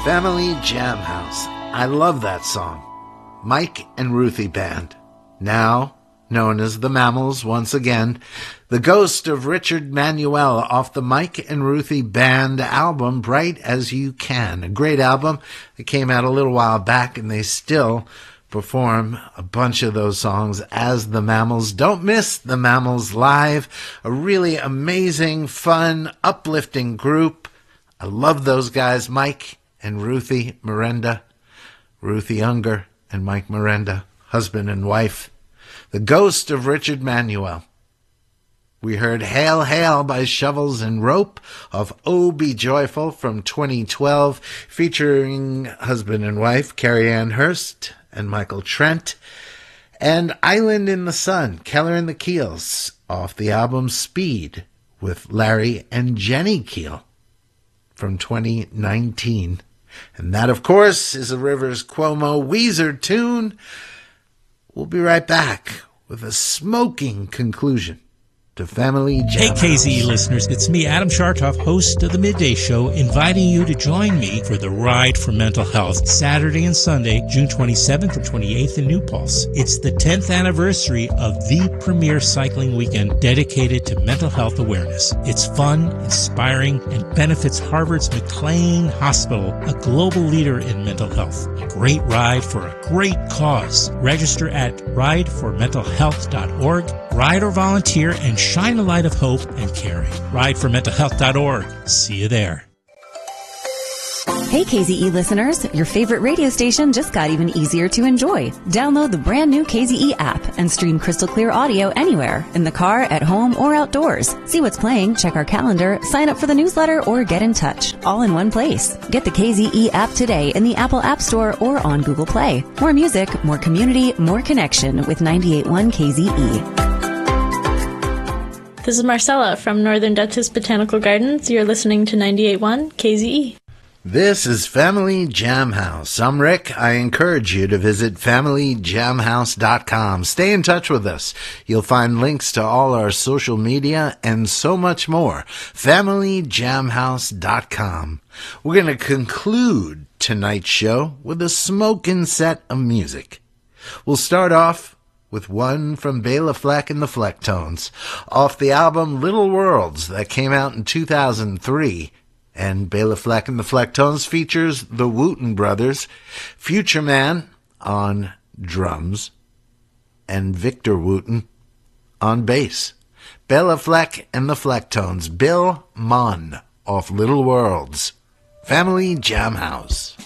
Family Jam House. I love that song. Mike and Ruthie Band. Now known as the Mammals once again. The ghost of Richard Manuel off the Mike and Ruthie Band album, Bright As You Can. A great album that came out a little while back, and they still perform a bunch of those songs as the Mammals. Don't miss the Mammals live. A really amazing, fun, uplifting group. I love those guys, Mike and Ruthie Miranda. Ruthie Unger and Mike Miranda, husband and wife. The ghost of Richard Manuel. We heard Hail, Hail by Shovels and Rope of Oh Be Joyful from 2012, featuring husband and wife Carrie Ann Hurst and Michael Trent. And Island in the Sun, Keller and the Keels, off the album Speed with Larry and Jenny Keel from 2019. And that, of course, is a Rivers Cuomo Weezer tune. We'll be right back with a smoking conclusion to Family Jam. Hey, KZE listeners, it's me, Adam Chartoff, host of the Midday Show, inviting you to join me for the Ride for Mental Health, Saturday and Sunday, June 27th and 28th in New Paltz. It's the 10th anniversary of the premier cycling weekend dedicated to mental health awareness. It's fun, inspiring, and benefits Harvard's McLean Hospital, a global leader in mental health. A great ride for a great cause. Register at rideformentalhealth.org. Ride or volunteer and shine a light of hope and caring. Rideformentalhealth.org. See you there. Hey, KZE listeners, your favorite radio station just got even easier to enjoy. Download the brand new KZE app and stream crystal clear audio anywhere, in the car, at home, or outdoors. See what's playing, check our calendar, sign up for the newsletter, or get in touch. All in one place. Get the KZE app today in the Apple App Store or on Google Play. More music, more community, more connection with 98.1 KZE. This is Marcella from Northern Dutchess Botanical Gardens. You're listening to 98.1 KZE. This is Family Jam House. I'm Rick. I encourage you to visit FamilyJamHouse.com. Stay in touch with us. You'll find links to all our social media and so much more. FamilyJamHouse.com. We're going to conclude tonight's show with a smoking set of music. We'll start off with one from Bela Fleck and the Flecktones, off the album Little Worlds that came out in 2003. And Bela Fleck and the Flecktones features the Wooten Brothers, Future Man on drums, and Victor Wooten on bass. Bela Fleck and the Flecktones, Bill Mon, off Little Worlds. Family Jam House.